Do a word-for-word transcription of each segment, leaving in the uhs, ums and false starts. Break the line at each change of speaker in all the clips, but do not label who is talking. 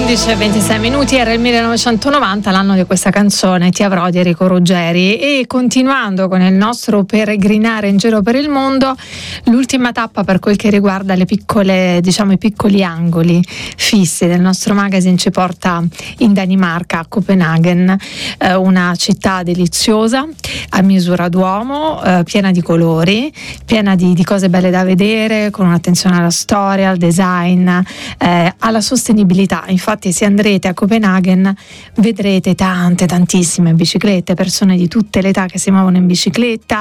undici e ventisei minuti, era il millenovecentonovanta, l'anno di questa canzone Ti avrò di Enrico Ruggeri. E continuando con il nostro peregrinare in giro per il mondo, l'ultima tappa per quel che riguarda le piccole, diciamo i piccoli angoli fissi del nostro magazine ci porta in Danimarca, a Copenaghen, eh, una città deliziosa a misura d'uomo, eh, piena di colori, piena di, di cose belle da vedere, con un'attenzione alla storia, al design, eh, alla sostenibilità. Infatti, se andrete a Copenaghen vedrete tante, tantissime biciclette, persone di tutte le età che si muovono in bicicletta,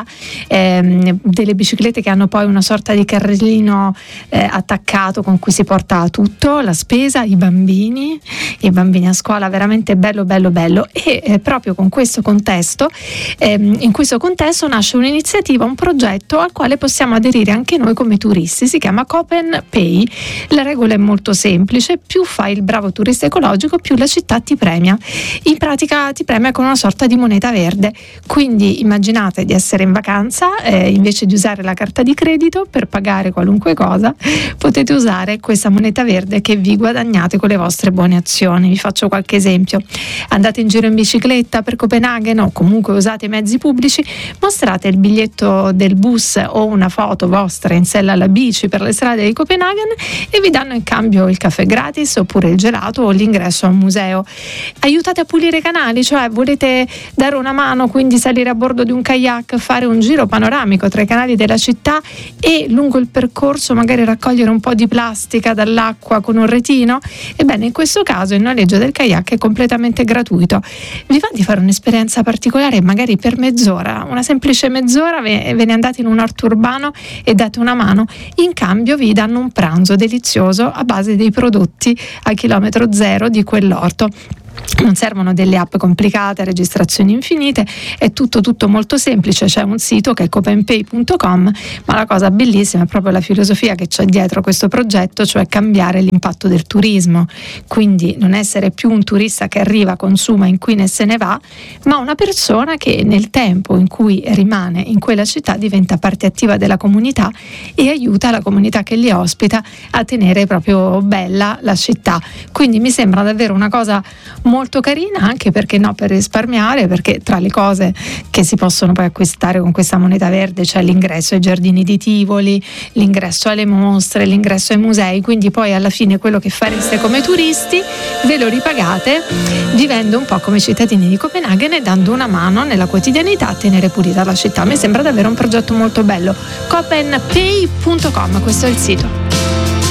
ehm, delle biciclette che hanno poi una sorta di carrellino eh, attaccato con cui si porta tutto, la spesa, i bambini, i bambini a scuola, veramente bello, bello, bello. E eh, proprio con questo contesto, ehm, in questo contesto nasce un'iniziativa, un progetto al quale possiamo aderire anche noi come turisti. Si chiama Copen Pay. La regola è molto semplice: più fai il bravo turista ecologico, più la città ti premia. In pratica ti premia con una sorta di moneta verde. Quindi immaginate di essere in vacanza, eh, invece di usare la carta di credito per pagare qualunque cosa, potete usare questa moneta verde che vi guadagnate con le vostre buone azioni. Vi faccio qualche esempio: andate in giro in bicicletta per Copenaghen o comunque usate i mezzi pubblici, mostrate il biglietto del bus o una foto vostra in sella alla bici per le strade di Copenaghen e vi danno in cambio il caffè gratis oppure il gelato o l'ingresso a un museo. Aiutate a pulire i canali, cioè volete dare una mano, quindi salire a bordo di un kayak, fare un giro panoramico tra i canali della città e lungo il percorso magari raccogliere un po' di plastica dall'acqua con un retino? Ebbene, in questo caso il noleggio del kayak è completamente gratuito. Vi va di fare un'esperienza particolare, magari per mezz'ora, una semplice mezz'ora ve, ve ne andate in un orto urbano e date una mano, in cambio vi danno un pranzo delizioso a base dei prodotti a chilometro zero di quell'orto. Non servono delle app complicate, registrazioni infinite, è tutto tutto molto semplice. C'è un sito che è copenpay punto com, ma la cosa bellissima è proprio la filosofia che c'è dietro questo progetto, cioè cambiare l'impatto del turismo, quindi non essere più un turista che arriva, consuma, inquina e se ne va, ma una persona che nel tempo in cui rimane in quella città diventa parte attiva della comunità e aiuta la comunità che li ospita a tenere proprio bella la città. Quindi mi sembra davvero una cosa molto carina, anche perché no, per risparmiare, perché tra le cose che si possono poi acquistare con questa moneta verde c'è l'ingresso ai giardini di Tivoli, l'ingresso alle mostre, l'ingresso ai musei, quindi poi alla fine quello che fareste come turisti ve lo ripagate vivendo un po' come cittadini di Copenaghen e dando una mano nella quotidianità a tenere pulita la città. Mi sembra davvero un progetto molto bello. copenpay punto com, questo è il sito.